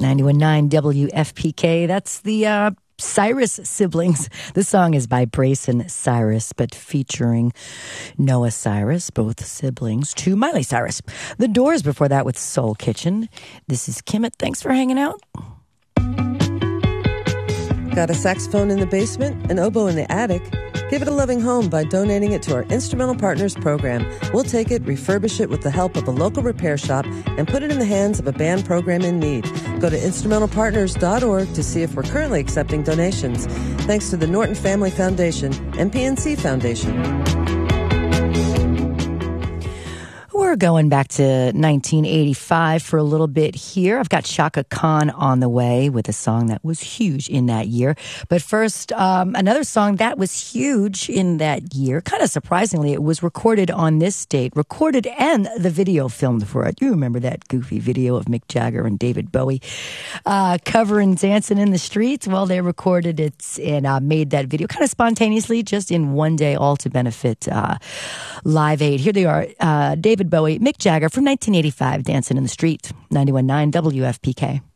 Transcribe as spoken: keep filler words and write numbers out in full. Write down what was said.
ninety-one point nine W F P K. That's the uh, Cyrus siblings. The song is by Brace and Cyrus, but featuring Noah Cyrus, both siblings, to Miley Cyrus. The Doors before that with Soul Kitchen. This is Kimmett. Thanks for hanging out. Got a saxophone in the basement, an oboe in the attic? Give it a loving home by donating it to our Instrumental Partners program. We'll take it, refurbish it with the help of a local repair shop, and put it in the hands of a band program in need. Go to instrumental partners dot org to see if we're currently accepting donations. Thanks to the Norton Family Foundation and P N C Foundation. We're going back to nineteen eighty-five for a little bit here. I've got Chaka Khan on the way with a song that was huge in that year. But first, um, another song that was huge in that year. Kind of surprisingly, it was recorded on this date. Recorded and the video filmed for it. You remember that goofy video of Mick Jagger and David Bowie uh, covering Dancing in the Streets? Well, they recorded it and uh, made that video kind of spontaneously, just in one day, all to benefit uh, Live Aid. Here they are, uh, David Bowie, Mick Jagger from nineteen eighty-five, Dancing in the Street, ninety-one point nine W F P K.